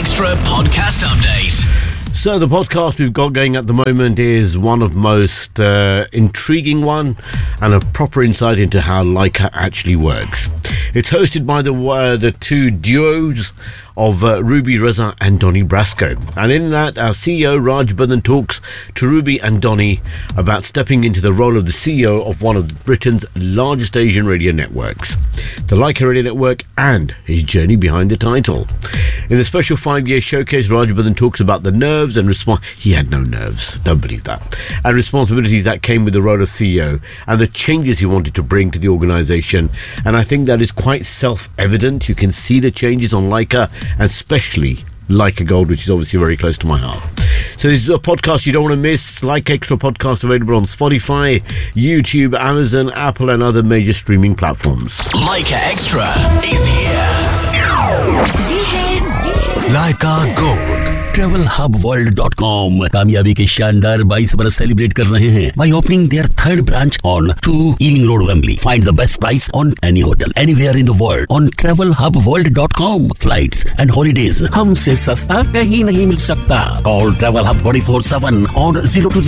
Extra podcast update. So the podcast we've got going at the moment is one of most intriguing one and a proper insight into how Leica actually works. It's hosted by the two duos of Ruby Reza and Donnie Brasco. And in that, our CEO Raj Bandhan talks to Ruby and Donnie about stepping into the role of the CEO of one of Britain's largest Asian radio networks, the Leica Radio Network, and his journey behind the title. In the special 5-year showcase, Raj Bandhan talks about the nerves and he had no nerves, don't believe that, and responsibilities that came with the role of CEO and the changes he wanted to bring to the organisation. And I think that is quite self-evident. You can see the changes on Leica, and especially Leica Gold, which is obviously very close to my heart. So this is a podcast you don't want to miss. Leica Extra podcast available on Spotify, YouTube, Amazon, Apple and other major streaming platforms. Leica Extra is here. ये है Leica Gold. TravelHubWorld.com कामयाबी के शानदार 22 बरस celebrate कर रहे हैं by opening their third branch on 2 Ealing Road, Wembley. Find the best price on any hotel anywhere in the world on TravelHubWorld.com. Flights and holidays हमसे सस्ता कहीं नहीं मिल सकता. Call Travel Hub 24/7 on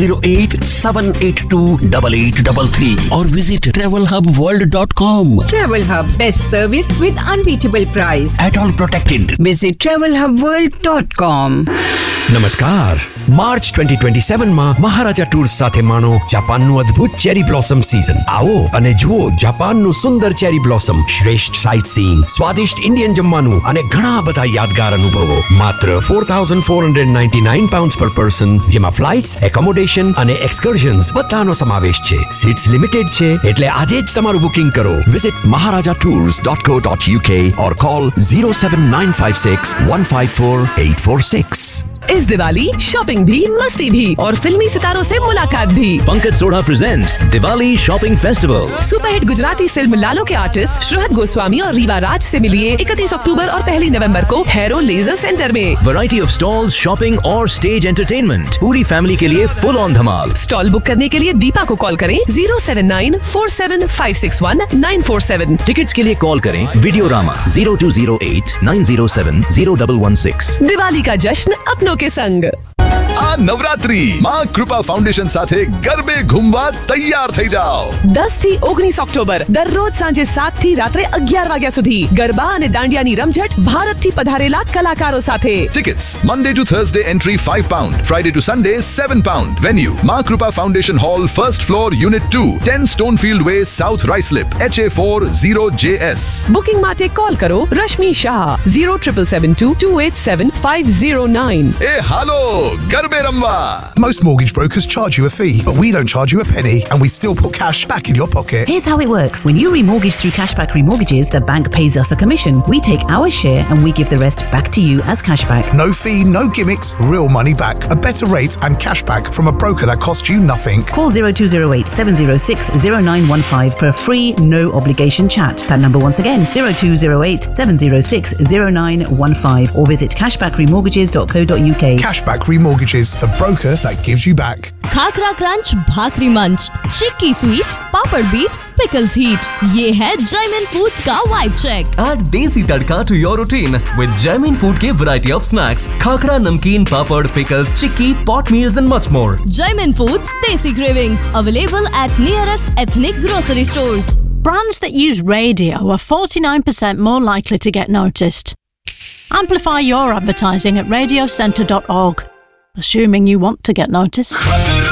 0208-782-8833 or visit TravelHubWorld.com. Travel Hub, best service with unbeatable price. At all protected. Visit TravelHubWorld.com. નમસ્કાર. March 2027 માં મહારાજા tours સાથે માણો જાપાનનું અદ્ભુત ચેરી બ્લોસમ સિઝન. આવો અને જુઓ જાપાનનું સુંદર ચેરી બ્લોસમ, શ્રેષ્ઠ સાઇટ સીઈંગ, સ્વાદિષ્ટ ઇન્ડિયન જમવાનું અને ઘણા બધા યાદગાર અનુભવો. માત્ર £4,499 per person, જેમાં ફ્લાઇટ્સ, એકોમોડેશન અને એક્સકર્ઝન્સ બધાનો સમાવેશ છે. સીટ્સ લિમિટેડ છે, એટલે આજે જ તમારું બુકિંગ કરો. Visit maharajatours.co.uk or call 07956 154 846. इस दिवाली शॉपिंग भी, मस्ती भी और फिल्मी सितारों से मुलाकात भी. Pankaj Sodha presents Diwali shopping festival. Superhit Gujarati film लालो के आर्टिस्ट श्रृहत गोस्वामी और रीवा राज से मिलिए 31 अक्टूबर और 1 नवंबर को हैरो लेजर सेंटर में. वैरायटी ऑफ स्टॉल्स, शॉपिंग और स्टेज एंटरटेनमेंट. पूरी फैमिली के लिए full on Dhamaal. Stall book करने के लिए दीपा को कॉल करें 07947561947. टिकट्स के लिए कॉल करें वीडियोरामा 0208907016. दिवाली का जश्न अपनों के संग. આ નવરાત્રી માં કૃપા ફાઉન્ડેશન સાથે ગરબે ઘૂમવા તૈયાર થઈ જાઓ. 10 થી 19 ઓક્ટોબર દરરોજ સાંજે 7 થી રાત્રે 11 વાગ્યા સુધી ગરબા અને દાંડિયાની રમઝટ ભારતથી પધારેલા કલાકારો સાથે. Tickets Monday to Thursday entry £5, Friday to Sunday £7. Venue માં કૃપા foundation hall, first floor, unit 2, 10 Stonefield Way, South Ruislip, HA40JS. Booking માટે કોલ કરો રશ્મિ શાહ 07722 એ હાલો ગરબે રમવા. Most mortgage brokers charge you a fee, but we don't charge you a penny, and we still put cash back in your pocket. Here's how it works. When you remortgage through Cashback Remortgages, the bank pays us a commission. We take our share and we give the rest back to you as cashback. No fee, no gimmicks, real money back. A better rate and cashback from a broker that costs you nothing. Call 0208 706 0915 for a free, no obligation chat. That number once again, 0208 706 0915 or visit cashbackremortgages.co.uk. Cashback Remortgages, the broker that gives you back. Khakhra crunch, भाकरी मंच, चिक्की sweet, पापड़ beat, pickles heat. ये है Jaymin foods का vibe check. Add देसी तड़का to your routine with Jaimin Food के variety of snacks, khakhra, नमकीन, पापड़, pickles, chikki, pot meals and much more. Jaimin Foods Desi Cravings, available at nearest ethnic grocery stores. Brands that use radio are 49% more likely to get noticed. Amplify your advertising at radiocentre.org, assuming you want to get noticed.